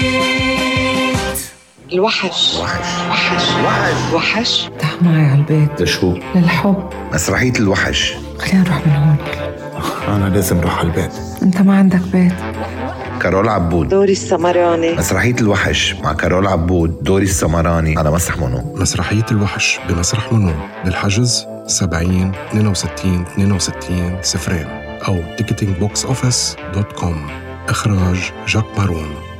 الوحش. تعال معي على البيت. لشو؟ للحب. مسرحية الوحش. خلينا نروح من هون. أنا لازم أروح على البيت. أنت ما عندك بيت. كارول عبود، دوري السمراني. مسرحية الوحش مع كارول عبود، دوري السمراني على مسرح منو. مسرحية الوحش بمسرح منو بالحجز 70 62 62 0 أو ticketingboxoffice.com. إخراج جاك بارون.